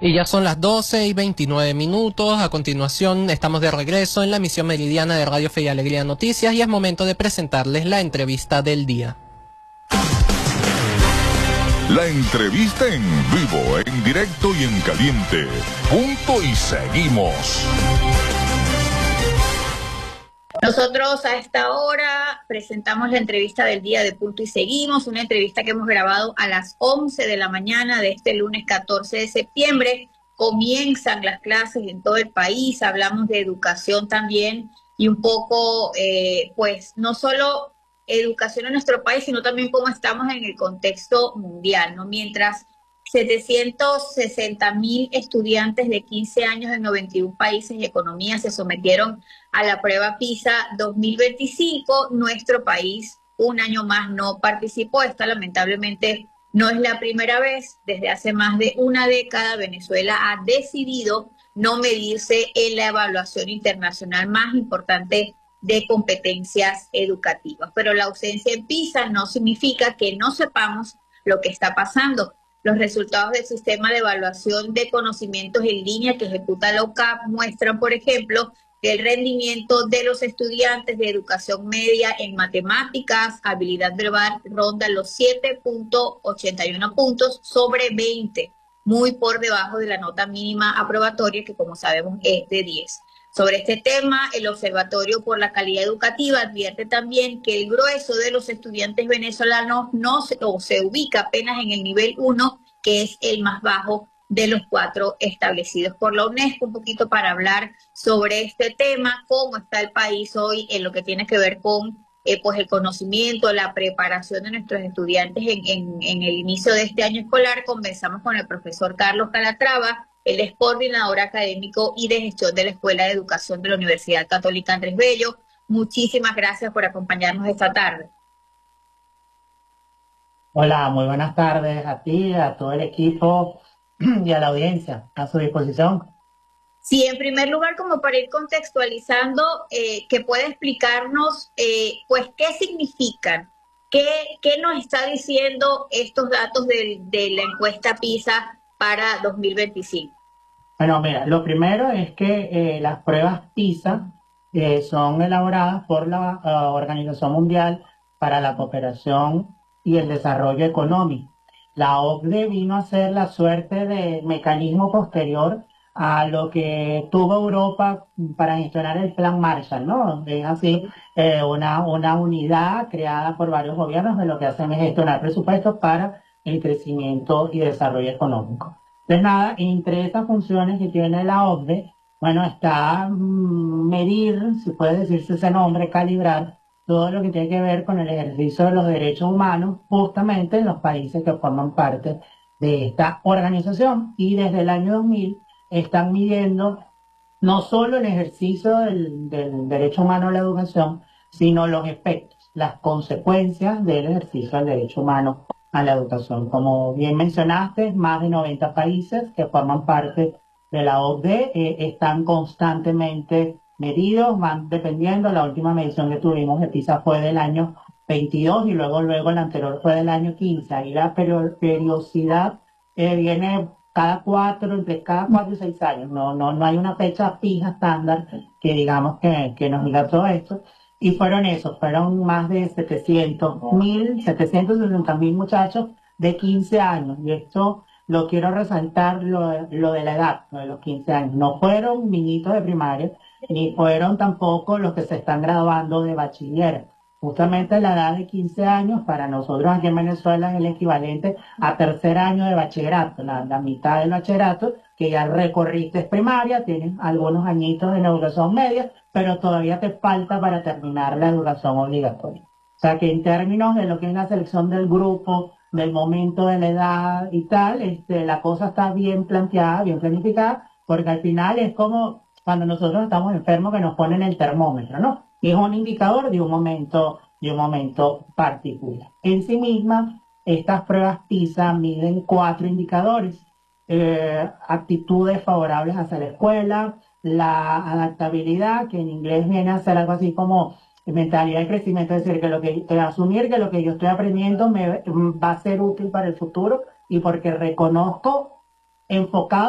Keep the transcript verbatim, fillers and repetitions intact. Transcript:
Y ya son las doce y veintinueve minutos. A continuación estamos de regreso en la emisión meridiana de Radio Fe y Alegría Noticias y es momento de presentarles la entrevista del día. La entrevista en vivo, en directo y en caliente. Punto y seguimos. Nosotros a esta hora presentamos la entrevista del día de Punto y Seguimos, una entrevista que hemos grabado a las once de la mañana de este lunes catorce de septiembre. Comienzan las clases en todo el país, hablamos de educación también y un poco, eh, pues, no solo educación en nuestro país, sino también cómo estamos en el contexto mundial, ¿no? Mientras setecientos sesenta mil estudiantes de quince años en noventa y un países y economías se sometieron a la prueba PISA dos mil veinticinco, nuestro país un año más no participó. Esta lamentablemente no es la primera vez. Desde hace más de una década Venezuela ha decidido no medirse en la evaluación internacional más importante de competencias educativas. Pero la ausencia en PISA no significa que no sepamos lo que está pasando. Los resultados del sistema de evaluación de conocimientos en línea que ejecuta la U C A P muestran, por ejemplo, que el rendimiento de los estudiantes de educación media en matemáticas, habilidad verbal, ronda los siete punto ochenta y uno puntos sobre veinte, muy por debajo de la nota mínima aprobatoria que, como sabemos, es de diez. Sobre este tema, el Observatorio por la Calidad Educativa advierte también que el grueso de los estudiantes venezolanos no se, o se ubica apenas en el nivel uno, que es el más bajo de los cuatro establecidos por la UNESCO. Un poquito para hablar sobre este tema, cómo está el país hoy en lo que tiene que ver con eh, pues el conocimiento, la preparación de nuestros estudiantes en, en, en el inicio de este año escolar. Conversamos con el profesor Carlos Calatrava. Él es coordinador académico y de gestión de la Escuela de Educación de la Universidad Católica Andrés Bello. Muchísimas gracias por acompañarnos esta tarde. Hola, muy buenas tardes a ti, a todo el equipo y a la audiencia, a su disposición. Sí, en primer lugar, como para ir contextualizando, eh, que puede explicarnos, eh, pues, qué significan, qué, qué nos está diciendo estos datos de, de la encuesta PISA para dos mil veinticinco. Bueno, mira, lo primero es que eh, las pruebas PISA eh, son elaboradas por la uh, Organización Mundial para la Cooperación y el Desarrollo Económico. La O C D E vino a ser la suerte de mecanismo posterior a lo que tuvo Europa para gestionar el Plan Marshall, ¿no? Es así, eh, una, una unidad creada por varios gobiernos de lo que hacen es gestionar presupuestos para el crecimiento y desarrollo económico. Entonces, nada, entre esas funciones que tiene la O C D E, bueno, está mmm, medir, si puede decirse ese nombre, calibrar todo lo que tiene que ver con el ejercicio de los derechos humanos, justamente en los países que forman parte de esta organización. Y desde el año dos mil están midiendo no solo el ejercicio del, del derecho humano a la educación, sino los efectos, las consecuencias del ejercicio del derecho humano a la educación. Como bien mencionaste, más de noventa países que forman parte de la O C D E eh, están constantemente medidos, van dependiendo. La última medición que tuvimos de PISA fue del año veintidós y luego, luego la anterior fue del año quince. Ahí la periodicidad eh, viene cada cuatro, entre cada cuatro y seis años. No, no, no hay una fecha fija estándar que digamos que, que nos diga todo esto. Y fueron esos, fueron más de setecientos mil, setecientos sesenta mil muchachos de quince años. Y esto lo quiero resaltar, lo, lo de la edad, lo de los quince años. No fueron niñitos de primaria, ni fueron tampoco los que se están graduando de bachiller. Justamente la edad de quince años para nosotros aquí en Venezuela es el equivalente a tercer año de bachillerato, la, la mitad del bachillerato, que ya recorriste primaria, tienes algunos añitos en educación media, pero todavía te falta para terminar la educación obligatoria. O sea que en términos de lo que es la selección del grupo, del momento de la edad y tal, este, la cosa está bien planteada, bien planificada, porque al final es como cuando nosotros estamos enfermos que nos ponen el termómetro, ¿no? Y es un indicador de un momento, de un momento particular. En sí misma, estas pruebas PISA miden cuatro indicadores. Eh, actitudes favorables hacia la escuela, la adaptabilidad, que en inglés viene a ser algo así como mentalidad de crecimiento, es decir, que lo que, que asumir que lo que yo estoy aprendiendo me va a ser útil para el futuro y porque reconozco enfocado